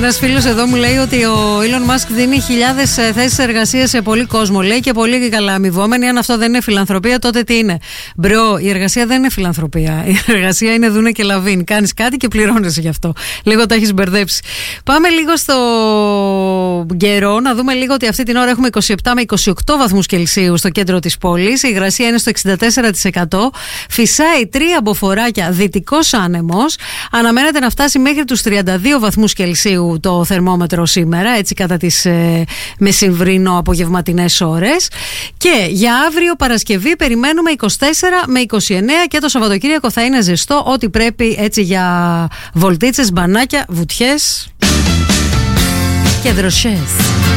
Ένας φίλος εδώ μου λέει ότι ο Elon Musk δίνει χιλιάδες θέσεις εργασίας σε πολύ κόσμο. Λέει και πολύ καλά αμοιβόμενοι. Αν αυτό δεν είναι φιλανθρωπία, τότε τι είναι? Μπρο, η εργασία δεν είναι φιλανθρωπία. Η εργασία είναι δούνε και λαβίν. Κάνεις κάτι και πληρώνεσαι γι' αυτό. Λίγο τα έχεις μπερδέψει. Πάμε λίγο στο καιρό, να δούμε λίγο ότι αυτή την ώρα έχουμε 27 με 28 βαθμούς Κελσίου στο κέντρο της πόλης. Η υγρασία είναι στο 64%. Φυσάει 3 μποφόράκια δυτικός άνεμος. Αναμένεται να φτάσει μέχρι τους 32 βαθμούς Κελσίου το θερμόμετρο σήμερα, έτσι κατά τις μεσημβρινό απογευματινές ώρες. Και για αύριο Παρασκευή περιμένουμε 24 με 29 και το Σαββατοκύριακο θα είναι ζεστό, ό,τι πρέπει έτσι για βολτίτσες, μπανάκια, βουτιές και δροσιές.